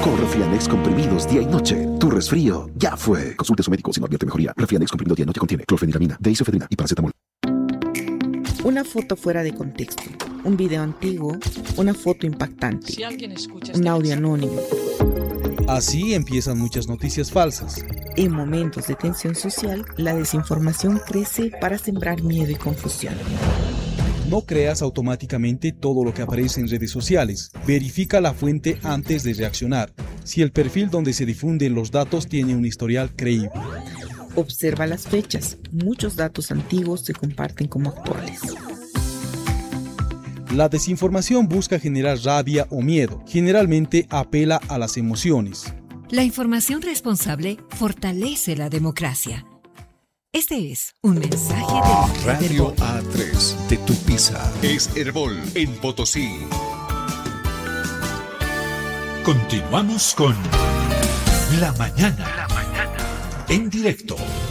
Con Refianex comprimidos día y noche, tu resfrío ya fue. Consulte a su médico si no advierte mejoría. Refianex comprimido día y noche contiene clorfeniramina, deisofedrina y paracetamol. Una foto fuera de contexto, un video antiguo, una foto impactante, un audio anónimo. Así empiezan muchas noticias falsas. En momentos de tensión social, la desinformación crece para sembrar miedo y confusión. No creas automáticamente todo lo que aparece en redes sociales. Verifica la fuente antes de reaccionar. Si el perfil donde se difunden los datos tiene un historial creíble. Observa las fechas. Muchos datos antiguos se comparten como actuales. La desinformación busca generar rabia o miedo. Generalmente apela a las emociones. La información responsable fortalece la democracia. Este es un mensaje de Radio A3 de Tupiza. Es Herbol en Potosí. Continuamos con La Mañana. En directo.